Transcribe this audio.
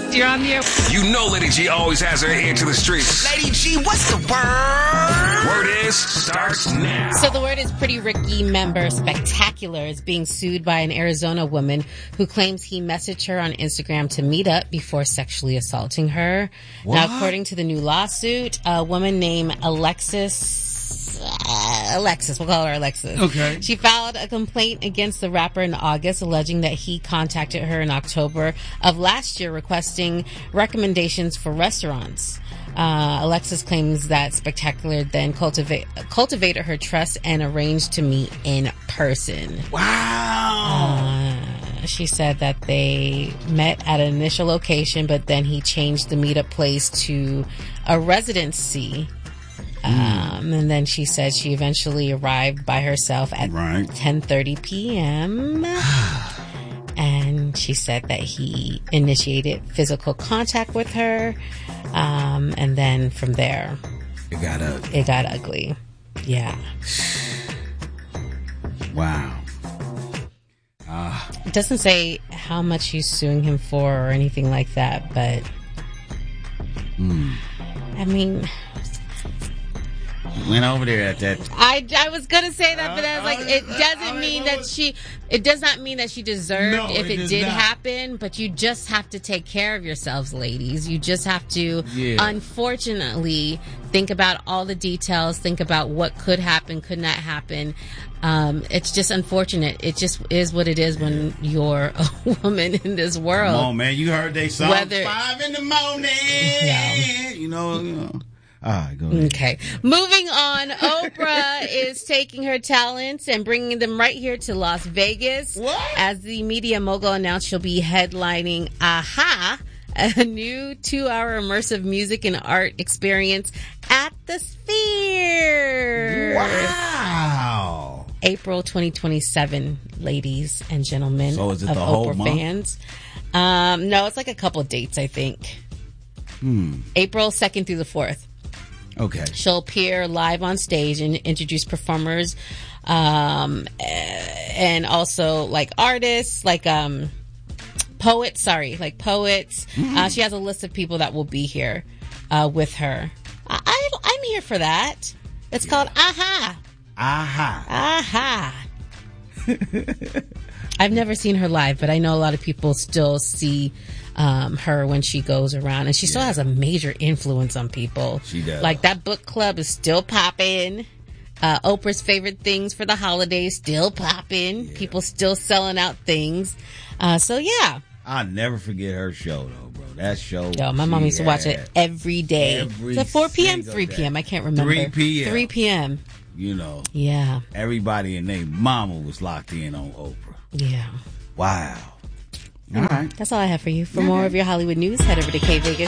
Correct. You're on the air. You know Lady G always has her ear to the streets. Lady G, what's the word? Word is, starts now. So the word is Pretty Ricky member Spectacular is being sued by an Arizona woman who claims he messaged her on Instagram to meet up before sexually assaulting her. What? Now, according to the new lawsuit, a woman named Alexis, we'll call her Alexis. Okay. She filed a complaint against the rapper in August, alleging that he contacted her in October of last year requesting recommendations for restaurants. Alexis claims that Spectacular then cultivated her trust and arranged to meet in person. Wow. She said that they met at an initial location, but then he changed the meetup place to a residency. And then she said she eventually arrived by herself at 10:30 p.m. And she said that he initiated physical contact with her. And then from there, it got ugly. Yeah. Wow. It doesn't say how much she's suing him for or anything like that, but I mean, went over there at that. I was gonna say that, but I was like, it does not mean that she deserved if it did happen, but you just have to take care of yourselves, ladies. You just have to, unfortunately, think about all the details, think about what could happen, could not happen. It's just unfortunate. It just is what it is when you're a woman in this world. Come on, man. You heard they song 5 in the morning. Yeah. You know. All right, go ahead. Okay. Moving on, Oprah is taking her talents and bringing them right here to Las Vegas. What? As the media mogul announced, she'll be headlining AHA, a new 2-hour immersive music and art experience at the Sphere. Wow. April 2027, ladies and gentlemen. So is it of the whole Oprah month? fans. No, it's like a couple dates, I think. April 2nd through the 4th. Okay. She'll appear live on stage and introduce performers, and also like artists, like poets. She has a list of people that will be here with her. I'm here for that. It's called AHA. AHA. I've never seen her live, but I know a lot of people still see her when she goes around, and she still has a major influence on people. She does. Like that book club is still popping. Oprah's favorite things for the holidays still popping. Yeah. People still selling out things. So yeah. I'll never forget her show though, bro. That show. Yo, my mom used to watch it every day. Is it 4 p.m.? 3 p.m. I can't remember. 3 p.m. 3 p.m. You know. Yeah. Everybody and their mama was locked in on Oprah. Yeah. Wow. All right. That's all I have for you. For more of your Hollywood news, head over to KVegas.